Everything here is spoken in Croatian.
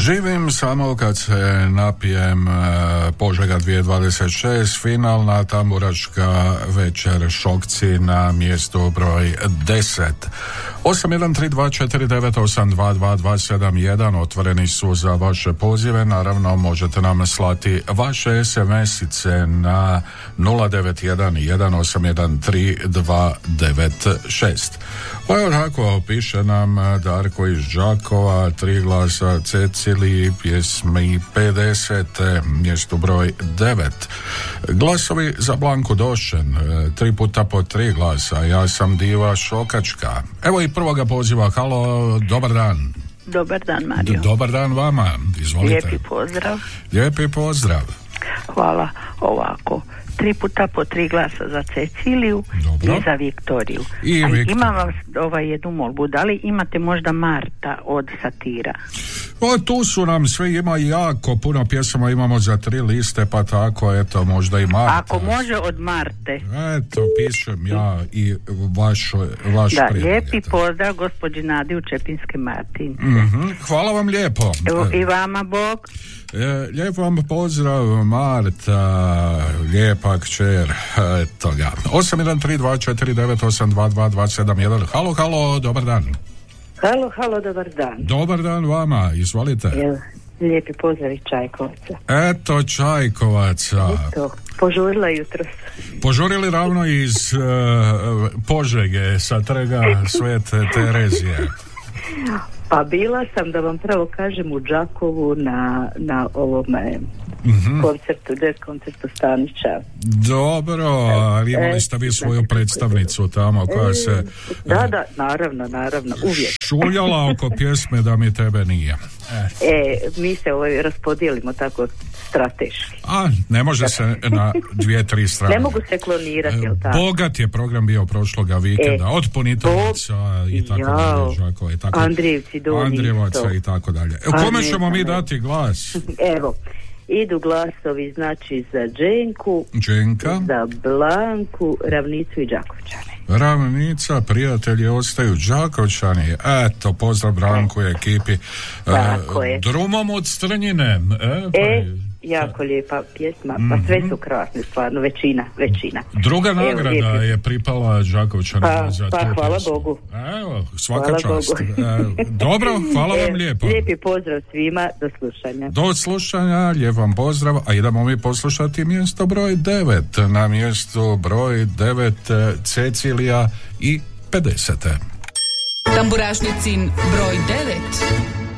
Živim samo kad se napijem. Požega 2026, finalna tamburaška večer Šokci na mjestu broj 10. 813249822271 otvoreni su za vaše pozive. Naravno možete nam slati vaše SMS-ice na 09118133296. Pa evo tako, piše nam Darko iz Đakova, 3 glasa Ceciliji, pjesmi 50, mjesto broj 9. Glasovi za Blanku Došen, 3 puta po 3 glasa, ja sam Diva Šokačka. Evo i prvoga poziva, halo, dobar dan. Dobar dan, Mario. Dobar dan vama, izvolite. Lijepi pozdrav. Lijepi pozdrav. Hvala, ovako. 3 puta po 3 glasa za Ceciliju. Dobro. I za Viktoriju. Imam vas jednu molbu, da li imate možda Marta od Satira? O, tu su nam sve, ima jako puno pjesama, imamo za 3 liste, pa tako, eto, možda i Marta. Ako može od Marte. Eto, pišem ja i vaš prijatelj. Lijepi pozdrav gospođi Nadi u Čepinske Martince. Hvala vam lijepo. Evo, i vama Bog. Lijep vam pozdrav, Marta, lijepa kćer, eto ga. 813249822271. Halo, dobar dan. Halo, dobar dan. Dobar dan vama, izvolite. Lijepi pozdrav iz Čajkovaca. Eto, Čajkovaca. Eto, požurila jutros. Požurili ravno iz Požege, sa trga Svete Terezije. Pa bila sam, da vam pravo kažem, u Đakovu na ovome koncertu, jazz koncertu Stanića. Dobro, ali imali ste vi svoju predstavnicu tamo koja se... Da, naravno, uvijek. Šuljala oko pjesme Da mi tebe nije. Mi se raspodijelimo tako strateški. Ne može se na 2-3 strane. Ne mogu se klonirati, jel tako? Bogat je program bio prošloga vikenda, od Ponitovaca i tako dalje, Žakova i tako. Andrijevaca i tako dalje. Kome ćemo mi dati glas? Evo, idu glasovi znači za Dženka, za Blanku, Ravnicu i Đakovčane. Ravnica, prijatelji ostaju Đakovčani. Eto, pozdrav Branku i ekipi. Drumom od Strnjine. Jako lijepa pjesma, pa sve su krasne, stvarno, većina. Druga nagrada je pripala Đakovčanima za tu hvala pjesmu. Bogu. Evo, svaka čast. Dobro, hvala vam lijepo. Lijepi pozdrav svima, do slušanja. Lijep vam pozdrav, a idemo mi poslušati mjesto broj 9. Na mjestu broj 9 Cecilija i 50. Tamburašnicin broj 9.